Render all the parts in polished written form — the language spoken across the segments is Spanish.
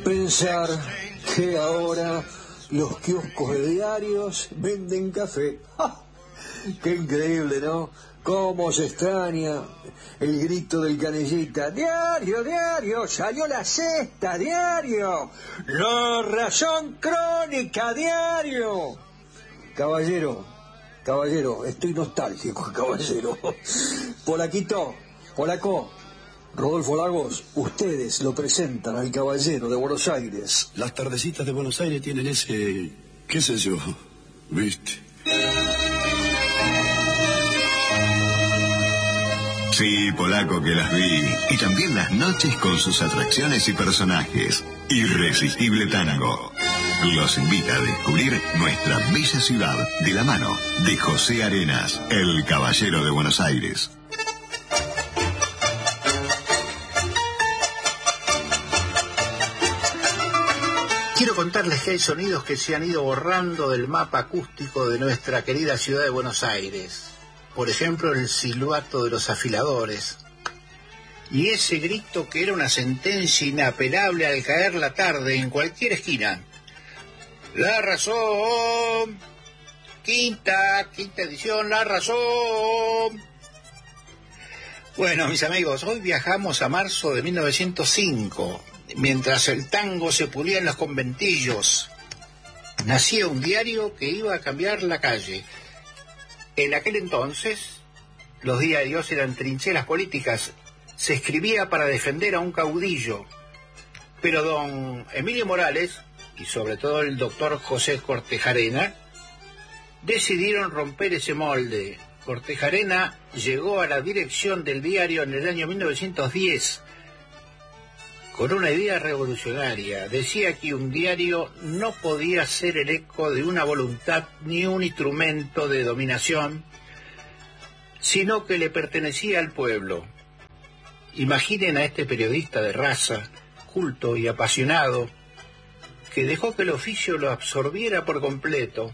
pensar que ahora los kioscos de diarios venden café. ¡Ja! ¡Qué increíble!, ¿no? Cómo se extraña el grito del canillita. ¡Diario, diario! ¡Salió la sexta, diario! ¡La Razón Crónica, diario! Caballero, estoy nostálgico, caballero. Polaco, Rodolfo Lagos, ustedes lo presentan al Caballero de Buenos Aires. Las tardecitas de Buenos Aires tienen ese, qué sé yo, ¿viste? Sí, Polaco, que las vi. Y también las noches con sus atracciones y personajes. Irresistible Tango. Los invita a descubrir nuestra bella ciudad de la mano de José Arenas, el Caballero de Buenos Aires. Quiero contarles que hay sonidos que se han ido borrando del mapa acústico de nuestra querida ciudad de Buenos Aires. Por ejemplo, el silbato de los afiladores. Y ese grito que era una sentencia inapelable al caer la tarde en cualquier esquina. La Razón, quinta edición, La Razón. Bueno, mis amigos, hoy viajamos a marzo de 1905, mientras el tango se pulía en los conventillos. Nacía un diario que iba a cambiar la calle. En aquel entonces, los diarios eran trincheras políticas. Se escribía para defender a un caudillo. Pero don Emilio Morales, y sobre todo el doctor José Cortejarena, decidieron romper ese molde. Cortejarena llegó a la dirección del diario en el año 1910 con una idea revolucionaria. Decía que un diario no podía ser el eco de una voluntad ni un instrumento de dominación, sino que le pertenecía al pueblo. Imaginen a este periodista de raza, culto y apasionado, que dejó que el oficio lo absorbiera por completo.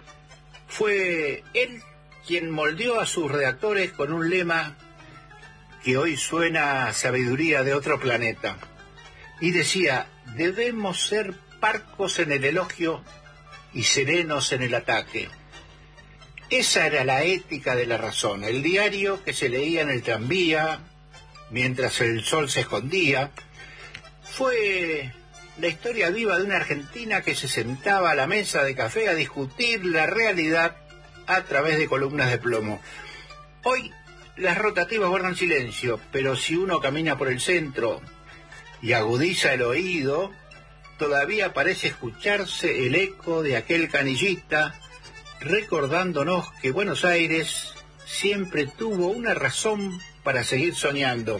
Fue él quien moldeó a sus redactores con un lema que hoy suena a sabiduría de otro planeta. Y decía: debemos ser parcos en el elogio y serenos en el ataque. Esa era la ética de La Razón, el diario que se leía en el tranvía mientras el sol se escondía. Fue la historia viva de una Argentina que se sentaba a la mesa de café a discutir la realidad a través de columnas de plomo. Hoy las rotativas guardan silencio, pero si uno camina por el centro y agudiza el oído, todavía parece escucharse el eco de aquel canillita, recordándonos que Buenos Aires siempre tuvo una razón para seguir soñando.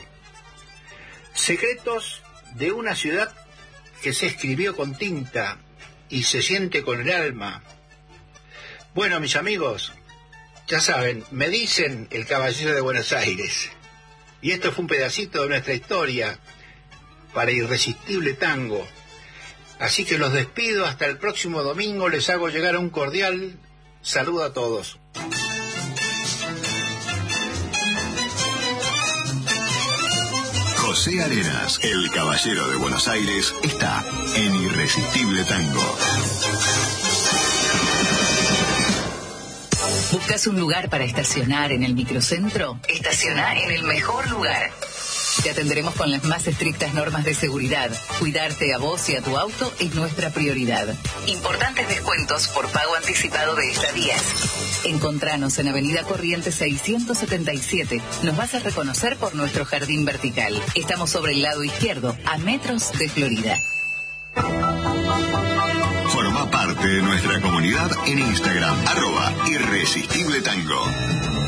Secretos de una ciudad que se escribió con tinta y se siente con el alma. Bueno, mis amigos, ya saben, me dicen el Caballero de Buenos Aires. Y esto fue un pedacito de nuestra historia para Irresistible Tango. Así que los despido hasta el próximo domingo. Les hago llegar un cordial saludo a todos. José Arenas, el Caballero de Buenos Aires, está en Irresistible Tango. ¿Buscas un lugar para estacionar en el microcentro? Estaciona en el mejor lugar. Te atenderemos con las más estrictas normas de seguridad. Cuidarte a vos y a tu auto es nuestra prioridad. Importantes descuentos por pago anticipado de estadías. Encontranos en Avenida Corrientes 677. Nos vas a reconocer por nuestro jardín vertical. Estamos sobre el lado izquierdo, a metros de Florida. Forma parte de nuestra comunidad en Instagram, @Irresistible Tango.